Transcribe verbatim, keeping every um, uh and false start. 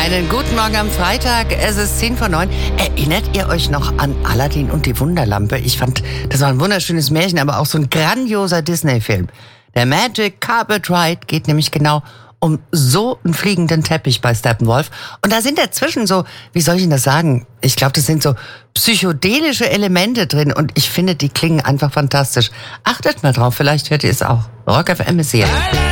Einen guten Morgen am Freitag, es ist zehn vor neun. Erinnert ihr euch noch an Aladdin und die Wunderlampe? Ich fand, das war ein wunderschönes Märchen, aber auch so ein grandioser Disney-Film. Der Magic Carpet Ride geht nämlich genau um so einen fliegenden Teppich bei Steppenwolf. Und da sind dazwischen so, wie soll ich Ihnen das sagen? Ich glaube, das sind so psychedelische Elemente drin und ich finde, die klingen einfach fantastisch. Achtet mal drauf, vielleicht hört ihr es auch. Rock F M ist hier.